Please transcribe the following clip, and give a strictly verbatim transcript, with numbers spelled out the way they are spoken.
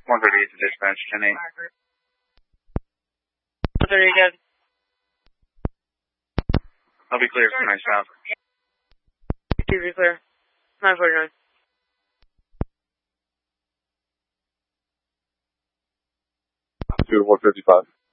one thirty-eight to dispatch, ten eight. one thirty-eight, guys. I'll be clear for nine south. T V clear. nine forty-nine. Two to one fifty-five.